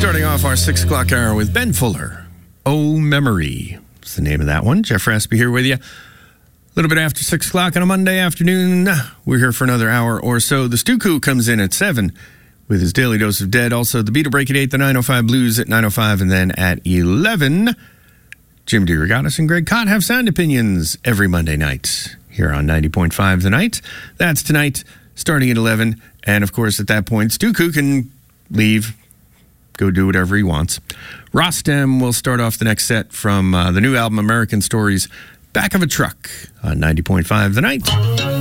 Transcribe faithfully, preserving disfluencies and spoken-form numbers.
Starting off our six o'clock hour with Ben Fuller. Oh, Memory is the name of that one. Jeff Raspy here with you. A little bit after six o'clock on a Monday afternoon. We're here for another hour or so. The Stuku comes in at seven with his Daily Dose of Dead. Also, the Beat will break at eight, the nine oh five Blues at nine oh five, and then at eleven, Jim DeRogatis and Greg Cott have sound opinions every Monday night here on ninety point five The Night. That's tonight, starting at eleven. And, of course, at that point, Stuku can leave, go do whatever he wants. Rostam will start off the next set from uh, the new album American Stories, Back of a Truck on ninety point five The Night.